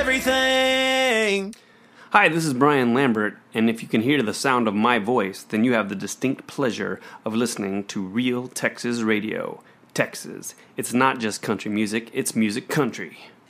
Everything. Hi, this is Brian Lambert, and if you can hear the sound of my voice, then you have the distinct pleasure of listening to Real Texas Radio. Texas. It's not just country music, it's music country.